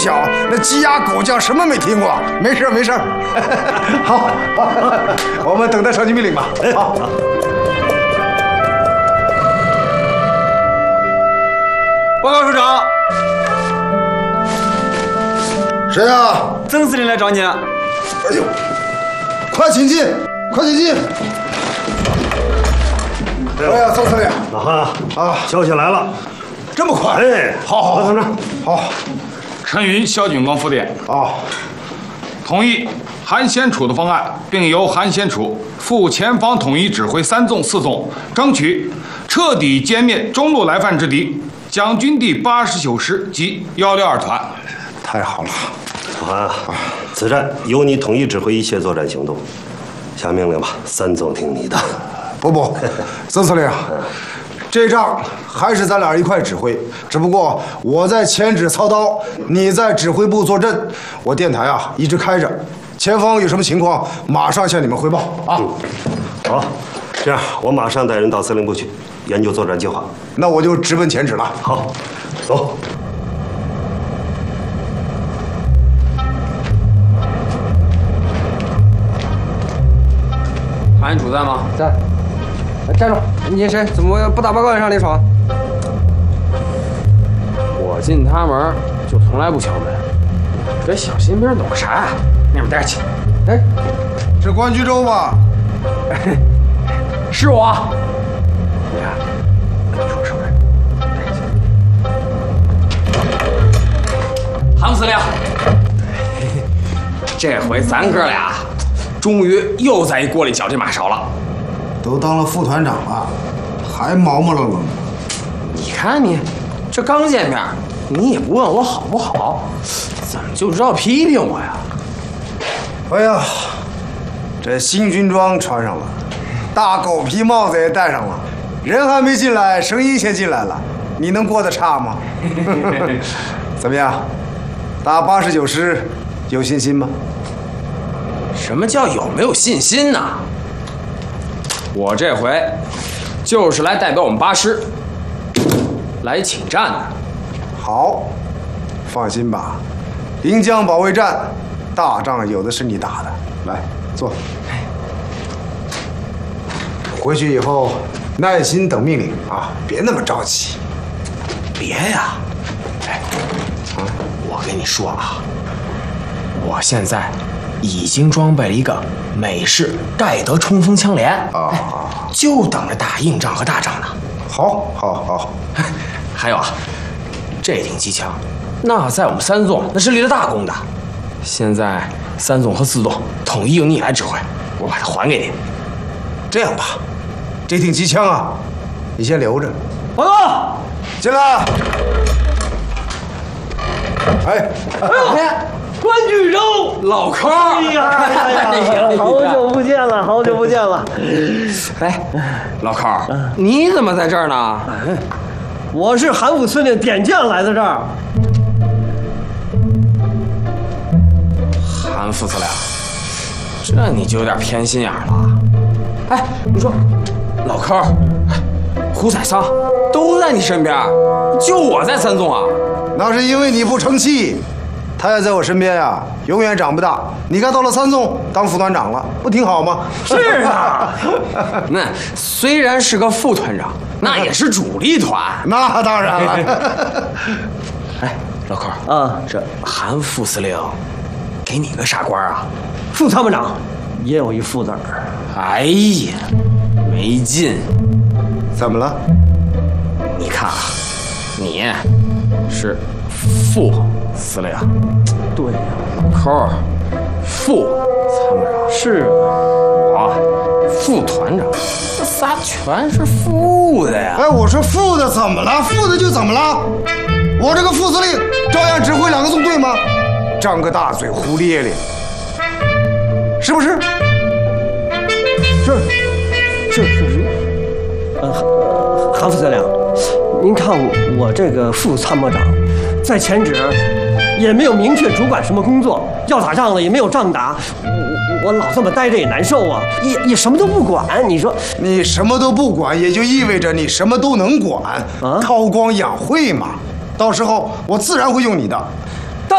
小那鸡鸭狗叫什么没听过？没事没事。好，我们等待上级命令吧。好。 报告首长， 谁呀？ 曾司令来找你。 哎呦，快请进，快请进。哎呀，曾司令， 老韩啊， 消息来了， 这么快？ 哎， 好， 团长， 好。 陈云、萧景光复电，同意韩先楚的方案，并由韩先楚赴前方统一指挥3纵4纵，争取彻底歼灭中路来犯之敌蒋军第89师及162团。 太好了， 老韩，此战由你统一指挥一切作战行动，下命令吧，3纵听你的。 不，曾司令，这仗还是咱俩一块指挥，只不过我在前指操刀，你在指挥部坐镇。我电台啊一直开着，前方有什么情况，马上向你们汇报啊。 好，这样我马上带人到司令部去研究作战计划。 那我就直奔前指了。 好，走。 韩主在吗？ 在。站住！你谁？怎么不打报告上来闯？ 我进他门就从来不敲门，这小新兵懂啥呀？那边待着去。 哎， 是关居洲吧？ 是我。你看，跟你说什么？韩司令，这回咱哥俩终于又在一锅里搅这马勺了。 都当了副团长了，还毛毛愣愣的。 你看你，这刚见面，你也不问我好不好，怎么就知道批评我呀？ 哎呀，这新军装穿上了，大狗皮帽子也戴上了，人还没进来，声音先进来了，你能过得差吗？怎么样，打89师有信心吗？ 什么叫有没有信心呢？我这回就是来代表我们8师来请战的。 好，放心吧，临江保卫战，大仗有的是你打的。来，坐。回去以后耐心等命令啊，别那么着急。 别呀，哎，我跟你说啊，我现在已经装备了一个美式盖德冲锋枪连啊，就等着打硬仗和大仗呢。 好。 还有啊，这挺机枪，那在我们3纵那是立了大功的。现在3纵和4纵统一由你来指挥，我把它还给你。 这样吧，这挺机枪啊，你先留着。 报告， 进来。哎， 关居洲， 老抠， 哎呀，好久不见了，好久不见了。 哎，老抠，你怎么在这儿呢？ 我是韩副司令点将来的这儿。 韩副司令，这你就有点偏心眼了。哎，你说，老抠，胡采桑都在你身边，就我在3纵啊。 那是因为你不成器。他要在我身边呀，永远长不大。你看到了3纵当副团长了，不挺好吗？ 是啊，那虽然是个副团长，那也是主力团。 那当然了。 哎，老抠啊， 这韩副司令给你个啥官啊？ 副参谋长，也有一副字儿。 哎呀，没劲。 怎么了？ 你看啊，你是副司令， 对呀， 抠副参谋长， 是我副团长，这仨全是副的呀。 哎，我说副的怎么了？副的就怎么了？我这个副司令照样指挥2个纵队吗？张个大嘴胡咧咧，是不是？ 是。韩副司令，您看我这个副参谋长，在前指也没有明确主管什么工作，要打仗了也没有仗打，我老这么待着也难受啊，也什么都不管。你说你什么都不管，也就意味着你什么都能管，韬光养晦嘛。到时候我自然会用你的。